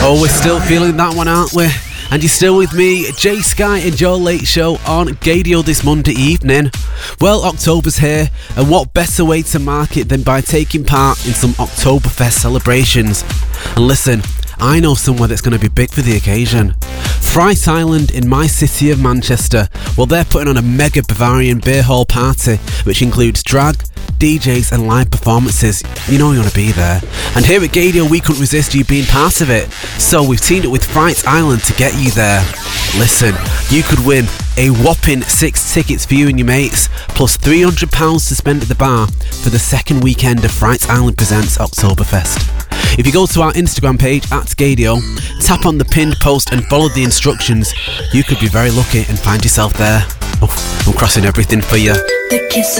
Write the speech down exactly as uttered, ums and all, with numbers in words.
Oh, we're still feeling that one, aren't we? And you're still with me, Jay Sky, and your late show on Gadio this Monday evening. Well, October's here, and what better way to mark it than by taking part in some Oktoberfest celebrations? And listen, I know somewhere that's going to be big for the occasion. Fright Island in my city of Manchester. Well, they're putting on a mega Bavarian beer hall party, which includes drag, D Js and live performances. You know you want to be there. And here at Gadio, we couldn't resist you being part of it. So we've teamed up with Fright Island to get you there. Listen, you could win a whopping six tickets for you and your mates, plus three hundred pounds to spend at the bar for the second weekend of Fright Island Presents Oktoberfest. If you go to our Instagram page at Gadio, tap on the pinned post and follow the instructions, you could be very lucky and find yourself there. Oh, I'm crossing everything for you. The kiss